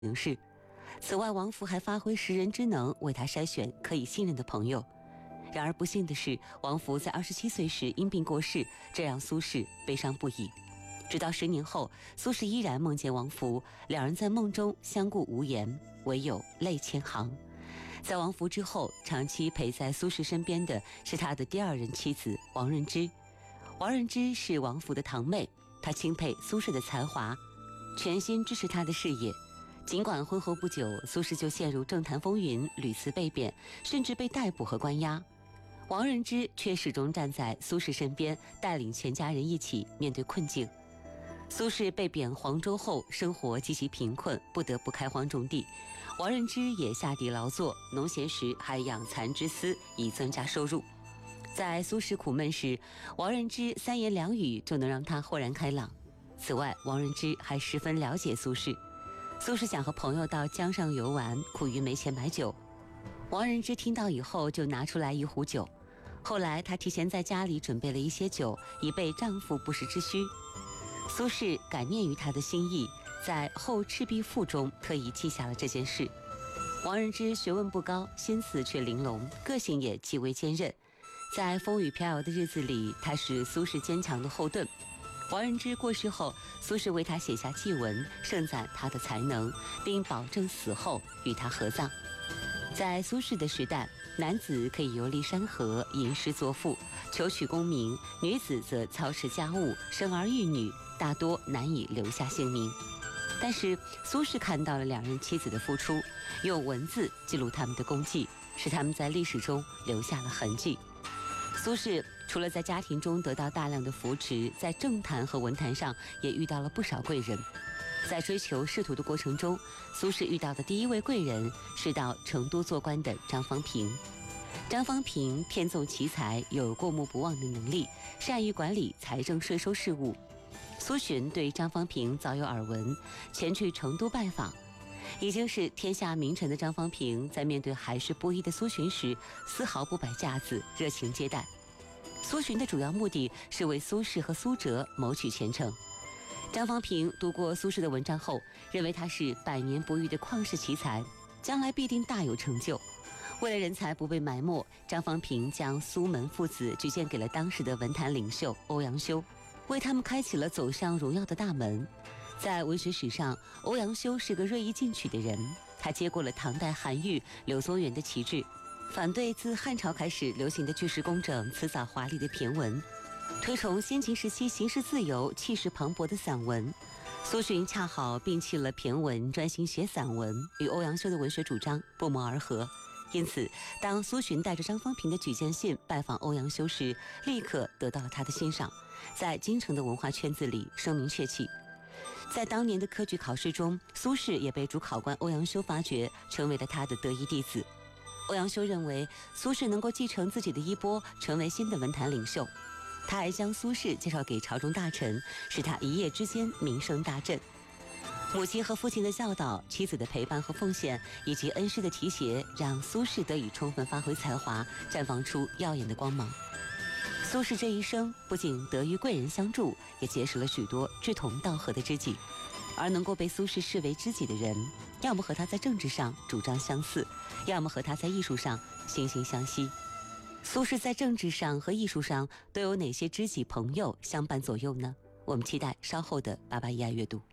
形式。此外，王弗还发挥识人之能，为他筛选可以信任的朋友。然而不幸的是，王弗在27岁时因病过世，这让苏轼悲伤不已。直到10年后，苏轼依然梦见王弗，两人在梦中相顾无言，唯有泪千行。在王弗之后，长期陪在苏轼身边的是他的第二任妻子王润之。王润之是王弗的堂妹，她钦佩苏轼的才华，全心支持他的事业。尽管婚后不久，苏轼就陷入政坛风云，屡次被贬，甚至被逮捕和关押。王润之却始终站在苏轼身边，带领全家人一起面对困境。苏轼被贬黄州后，生活极其贫困，不得不开荒种地。王润之也下地劳作，农闲时还养蚕织丝，以增加收入。在苏轼苦闷时，王润之3言2语就能让他豁然开朗。此外，王润之还十分了解苏轼。苏轼想和朋友到江上游玩，苦于没钱买酒。王润之听到以后就拿出来1壶酒。后来他提前在家里准备了一些酒，以备丈夫不时之需。苏轼感念于他的心意，在《后赤壁赋》中特意记下了这件事。王润之学问不高，心思却玲珑，个性也极为坚韧。在风雨飘摇的日子里，他是苏轼坚强的后盾。王润之过世后，苏轼为他写下祭文，盛赞他的才能，并保证死后与他合葬。在苏轼的时代，男子可以游历山河，吟诗作赋，求取功名；女子则操持家务，生儿育女，大多难以留下姓名。但是苏轼看到了两人妻子的付出，用文字记录他们的功绩，使他们在历史中留下了痕迹。苏轼除了在家庭中得到大量的扶持，在政坛和文坛上也遇到了不少贵人。在追求仕途的过程中，苏轼遇到的第一位贵人是到成都做官的张方平。张方平偏重奇才，有过目不忘的能力，善于管理财政税收事务。苏洵对张方平早有耳闻，前去成都拜访。已经是天下名臣的张方平，在面对还是不一的苏洵时，丝毫不摆架子，热情接待。苏洵的主要目的是为苏轼和苏辙谋取前程。张方平读过苏轼的文章后，认为他是百年不遇的旷世奇才，将来必定大有成就。为了人才不被埋没，张方平将苏门父子举荐给了当时的文坛领袖欧阳修，为他们开启了走向荣耀的大门。在文学史上，欧阳修是个锐意进取的人，他接过了唐代韩愈、柳宗元的旗帜，反对自汉朝开始流行的句式工整、辞藻华丽的骈文，推崇先秦时期形式自由、气势磅礴的散文。苏洵恰好摒弃了骈文，专心写散文，与欧阳修的文学主张不谋而合。因此，当苏洵带着张方平的举荐信拜访欧阳修时，立刻得到了他的欣赏，在京城的文化圈子里声名鹊起。在当年的科举考试中，苏轼也被主考官欧阳修发掘，成为了他的得意弟子。欧阳修认为苏轼能够继承自己的衣钵，成为新的文坛领袖。他还将苏轼介绍给朝中大臣，使他一夜之间名声大振。母亲和父亲的教导，妻子的陪伴和奉献，以及恩师的提携，让苏轼得以充分发挥才华，绽放出耀眼的光芒。苏轼这一生不仅得于贵人相助，也结识了许多志同道合的知己。而能够被苏轼视为知己的人，要么和他在政治上主张相似，要么和他在艺术上惺惺相惜。苏轼在政治上和艺术上都有哪些知己朋友相伴左右呢？我们期待稍后的88一爱阅读。